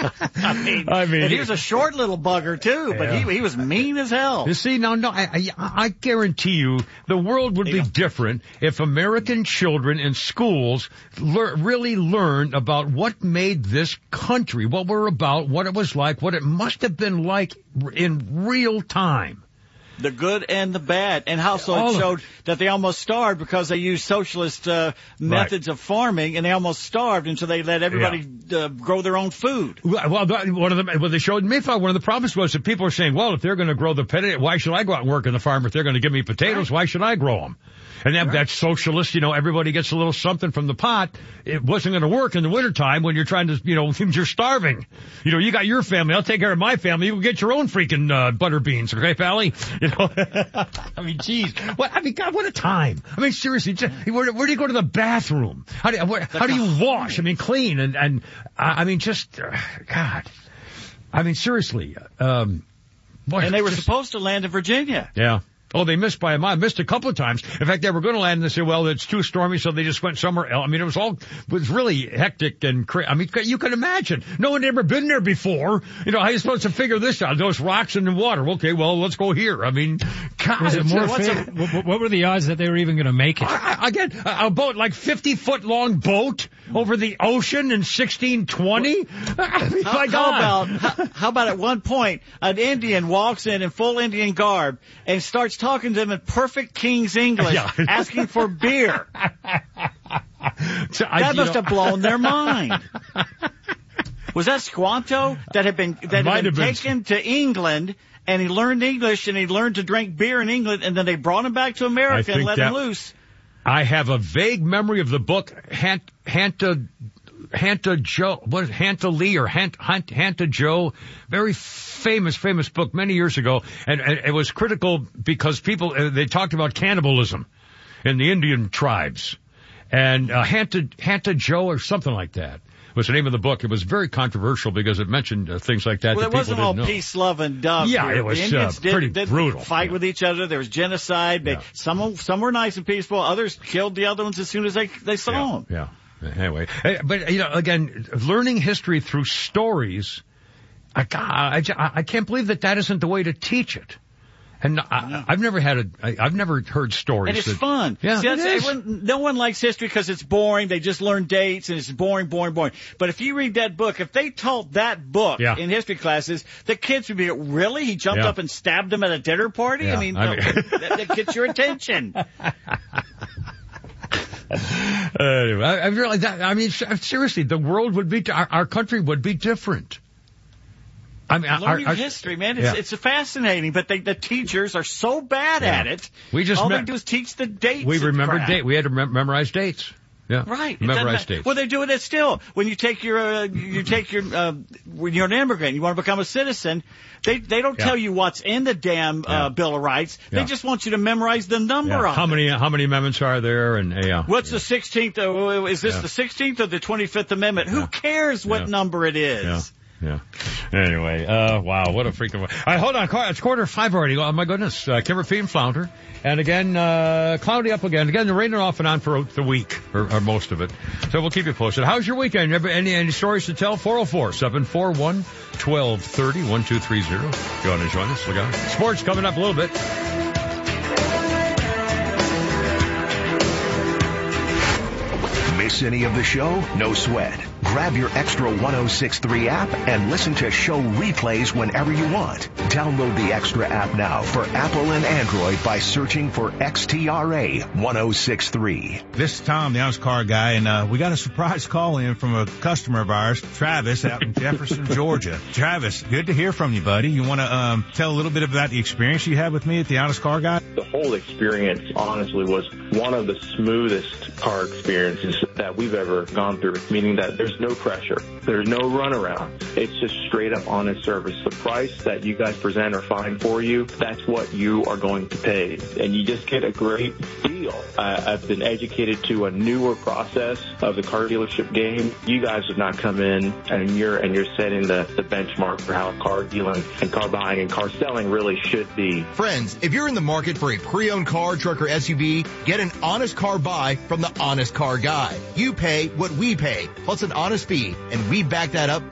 I mean, and he was a short little bugger too, but he was mean as hell. You see, no, I guarantee you, the world would be different if American children in schools really learned about what made this country, what we're about, what it was like, what it must have been like in real time. The good and the bad, and how so it showed that they almost starved because they used socialist methods of farming, and they almost starved, and so they let everybody grow their own food. Well, they showed me one of the problems was that people were saying, well, if they're going to grow the potato, why should I go out and work in the farm? If they're going to give me potatoes, why should I grow them? And that's socialist, everybody gets a little something from the pot. It wasn't going to work in the wintertime when you're trying to, you're starving. You got your family, I'll take care of my family. You get your own freaking butter beans, okay, Pally? I mean, geez. God, what a time. I mean, seriously, where do you go to the bathroom? How do you wash? I mean, clean and God. I mean, seriously. And they were supposed to land in Virginia. Yeah. Oh, they missed by a mile. Missed a couple of times. In fact, they were going to land and they said, well, it's too stormy, so they just went somewhere else. I mean, it was really hectic and crazy. I mean, you can imagine. No one had ever been there before. How are you supposed to figure this out? Those rocks in the water. Okay, well, let's go here. I mean, God. Was it more what were the odds that they were even going to make it? Again, a boat, like 50-foot long boat over the ocean in 1620? I mean, my God. How about at one point, an Indian walks in full Indian garb and starts talking to them in perfect King's English, asking for beer. That must have blown their mind. Was that Squanto that had been taken to England, and he learned English and he learned to drink beer in England, and then they brought him back to America and let him loose? I have a vague memory of the book Hanta Joe, what is Hanta Lee or Hanta Joe? Very famous book many years ago, and it was critical because they talked about cannibalism in the Indian tribes, and Hanta Joe or something like that was the name of the book. It was very controversial because it mentioned things like that. Well, that it wasn't all peace, love, and dove. Yeah, it was pretty brutal. Fight with each other. There was genocide. Some were nice and peaceful. Others killed the other ones as soon as they saw them. Yeah. Anyway, but again, learning history through stories, I can't believe that isn't the way to teach it. And I've never heard stories. And it's fun. Yeah, See, no one likes history because it's boring. They just learn dates and it's boring. But if you read that book, if they taught that book in history classes, the kids would be, really? He jumped up and stabbed him at a dinner party? Yeah. I mean, that gets your attention. Anyway, seriously, the world would be, our country would be different. I mean, learning history, man, it's fascinating, but the teachers are so bad at it. All they do is teach the dates. We remember dates. We had to memorize dates. Yeah. Right. Memorize dates. Well, they're doing it still. When you take when you're an immigrant, you want to become a citizen, they don't tell you what's in the damn Bill of Rights. They just want you to memorize the number of it. How many amendments are there? And what's the 16th? Is this the 16th or the 25th Amendment? Who cares what number it is? Yeah. Anyway, wow, what a freaking... All right, hold on. It's 4:45 already. Oh, my goodness. Kimber Feed and Flounder. And again, cloudy up again. Again, they're raining off and on for the week, or most of it. So we'll keep you posted. How's your weekend? Any stories to tell? 404-741-1230, 1230. If you want to join us, look out. Sports coming up a little bit. Miss any of the show? No sweat. Grab your Extra 106.3 app and listen to show replays whenever you want. Download the Extra app now for Apple and Android by searching for XTRA 106.3. This is Tom, the honest car guy, and we got a surprise call in from a customer of ours, Travis, out in Jefferson, Georgia. Travis, good to hear from you, buddy. You want to tell a little bit about the experience you had with me at the honest car guy? The whole experience, honestly, was one of the smoothest car experiences that we've ever gone through, meaning that there's no pressure. There's no runaround. It's just straight up honest service. The price that you guys present or find for you, that's what you are going to pay. And you just get a great deal. I've been educated to a newer process of the car dealership game. You guys have not come in and you're setting the benchmark for how car dealing and car buying and car selling really should be. Friends, if you're in the market for a pre-owned car, truck, or SUV, get an honest car buy from the honest car guy. You pay what we pay, plus an honest fee, and we back that up